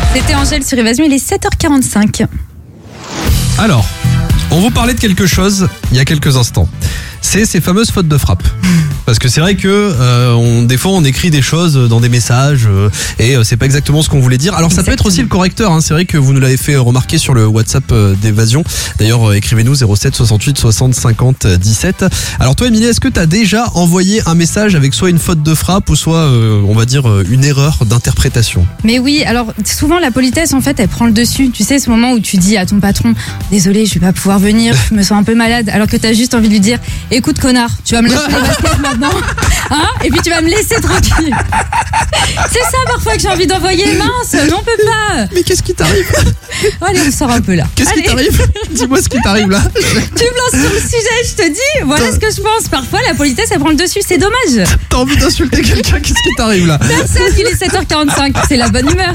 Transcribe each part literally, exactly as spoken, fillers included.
C'était Angèle sur Évasion, il est sept heures quarante-cinq. Alors, on vous parlait de quelque chose il y a quelques instants. C'est ces fameuses fautes de frappe. Parce que c'est vrai que euh, on, des fois on écrit des choses dans des messages euh, et euh, c'est pas exactement ce qu'on voulait dire. Alors ça Exactement. peut être aussi le correcteur, hein. C'est vrai que vous nous l'avez fait remarquer sur le WhatsApp euh, d'Évasion. D'ailleurs euh, écrivez-nous zéro sept soixante-huit soixante cinquante dix-sept. Alors toi Émilie, est-ce que t'as déjà envoyé un message avec soit une faute de frappe ou soit euh, on va dire euh, une erreur d'interprétation? Mais oui, alors souvent la politesse en fait elle prend le dessus. Tu sais, ce moment où tu dis à ton patron désolé, je vais pas pouvoir venir, je me sens un peu malade, alors que t'as juste envie de lui dire écoute connard, tu vas me lâcher les baskets maintenant, hein, et puis tu vas me laisser tranquille. C'est ça parfois que j'ai envie d'envoyer, mince, mais on peut pas. Mais qu'est-ce qui t'arrive? Allez, on sort un peu là. Qu'est-ce Allez. qui t'arrive? Dis-moi ce qui t'arrive là. Tu me lances sur le sujet, je te dis, voilà ce que je pense. Parfois la politesse elle prend le dessus, c'est dommage. T'as envie d'insulter quelqu'un, qu'est-ce qui t'arrive là? Personne, il est sept heures quarante-cinq, c'est la bonne humeur.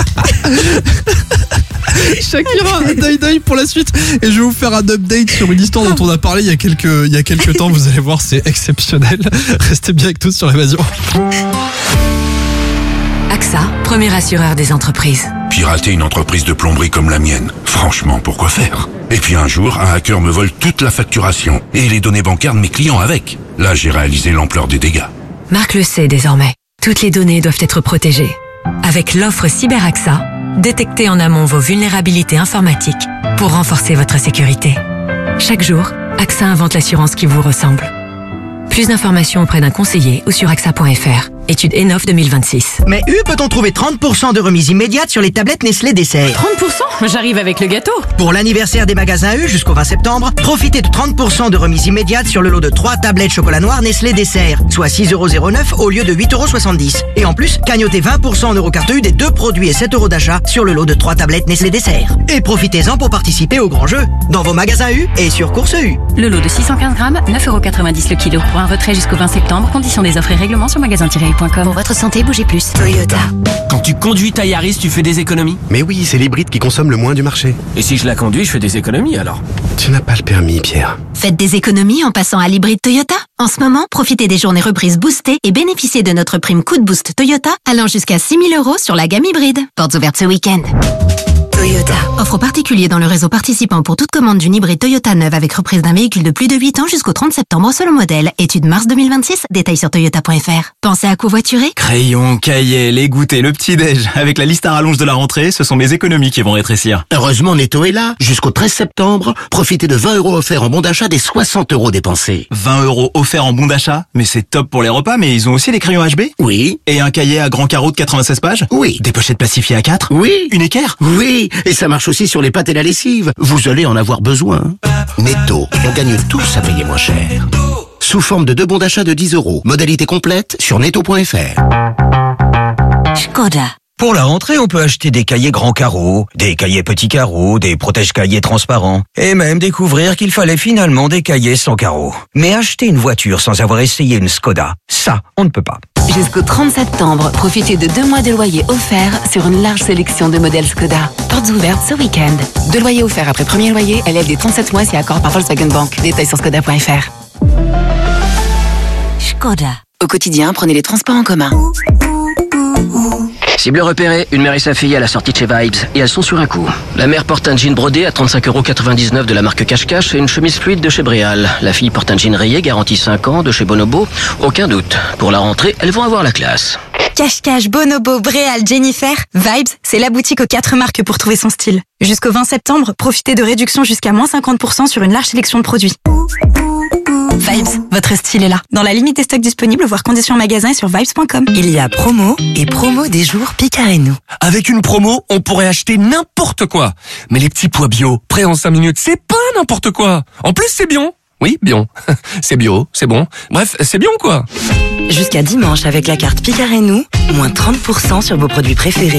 Shakira, deuil deuil pour la suite. Et je vais vous faire un update sur une histoire dont on a parlé il y a quelques, il y a quelques temps. Vous allez voir, c'est exceptionnel. Restez bien avec tous sur Évasion. A X A, premier assureur des entreprises. Pirater une entreprise de plomberie comme la mienne, franchement, pourquoi faire? Et puis un jour, un hacker me vole toute la facturation et les données bancaires de mes clients avec. Là, j'ai réalisé l'ampleur des dégâts. Marc le sait désormais. Toutes les données doivent être protégées. Avec l'offre Cyber A X A, détectez en amont vos vulnérabilités informatiques pour renforcer votre sécurité. Chaque jour, A X A invente l'assurance qui vous ressemble. Plus d'informations auprès d'un conseiller ou sur A X A point F R. Étude Enof deux mille vingt-six. Mais U peut-on trouver trente pour cent de remise immédiate sur les tablettes Nestlé Dessert? trente pour cent? J'arrive avec le gâteau. Pour l'anniversaire des magasins U jusqu'au vingt septembre, profitez de trente pour cent de remise immédiate sur le lot de trois tablettes chocolat noir Nestlé Dessert, soit six euros zéro neuf au lieu de huit euros soixante-dix. Et en plus, cagnotez vingt pour cent en Eurocarte U des deux produits et sept euros d'achat sur le lot de trois tablettes Nestlé Dessert. Et profitez-en pour participer au grand jeu dans vos magasins U et sur Course U. Le lot de six cent quinze grammes, neuf euros quatre-vingt-dix le kilo. Pour un retrait jusqu'au vingt septembre, conditions des offres et règlements sur magasin tiret u point com. Pour votre santé, bougez plus. Toyota. Quand tu conduis ta Yaris, tu fais des économies? Mais oui, c'est l'hybride qui consomme le moins du marché. Et si je la conduis, je fais des économies alors? Tu n'as pas le permis, Pierre. Faites des économies en passant à l'hybride Toyota. En ce moment, profitez des journées reprises boostées et bénéficiez de notre prime coup de boost Toyota allant jusqu'à six mille euros sur la gamme hybride. Portes ouvertes ce week-end. Toyota. Offre particulier dans le réseau participant pour toute commande d'une hybride Toyota neuve avec reprise d'un véhicule de plus de huit ans jusqu'au trente septembre selon modèle. Étude mars deux mille vingt-six, détails sur toyota point F R. Pensez à covoiturer? Crayon, cahier, les goûters, le petit-déj. Avec la liste à rallonge de la rentrée, ce sont mes économies qui vont rétrécir. Heureusement, Netto est là. Jusqu'au treize septembre, profitez de vingt euros offerts en bon d'achat des soixante euros dépensés. vingt euros offerts en bon d'achat? Mais c'est top pour les repas, mais ils ont aussi les crayons H B? Oui. Et un cahier à grand carreau de quatre-vingt-seize pages? Oui. Des pochettes plastifiées à quatre? Oui. Une équerre? Oui. Et ça marche aussi sur les pâtes et la lessive. Vous allez en avoir besoin. Netto, on gagne tous à payer moins cher. Sous forme de deux bons d'achat de dix euros. Modalité complète sur netto point F R. Skoda. Pour la rentrée, on peut acheter des cahiers grands carreaux, des cahiers petits carreaux, des protège-cahiers transparents, et même découvrir qu'il fallait finalement des cahiers sans carreaux. Mais acheter une voiture sans avoir essayé une Skoda, ça, on ne peut pas. Jusqu'au trente septembre, profitez de deux mois de loyer offerts sur une large sélection de modèles Skoda. Portes ouvertes ce week-end. Deux loyers offerts après premier loyer, L L D trente-sept mois si accord par Volkswagen Bank. Détails sur skoda point F R. Skoda. Au quotidien, prenez les transports en commun. Cible repérée, une mère et sa fille à la sortie de chez Vibes, et elles sont sur un coup. La mère porte un jean brodé à trente-cinq euros quatre-vingt-dix-neuf de la marque Cache-Cache et une chemise fluide de chez Bréal. La fille porte un jean rayé, garantie cinq ans, de chez Bonobo. Aucun doute. Pour la rentrée, elles vont avoir la classe. Cache-Cache, Bonobo, Bréal, Jennifer, Vibes, c'est la boutique aux quatre marques pour trouver son style. Jusqu'au vingt septembre, profitez de réductions jusqu'à moins cinquante pour cent sur une large sélection de produits. Vibes, votre style est là. Dans la limite des stocks disponibles, voir conditions en magasin et sur vibes point com. Il y a promo et promo des jours Picard et nous. Avec une promo, on pourrait acheter n'importe quoi. Mais les petits pois bio, prêts en cinq minutes, c'est pas n'importe quoi. En plus, c'est bien. Oui, bien. C'est bio, c'est bon. Bref, c'est bien quoi. Jusqu'à dimanche avec la carte Picard et nous, moins trente pour cent sur vos produits préférés.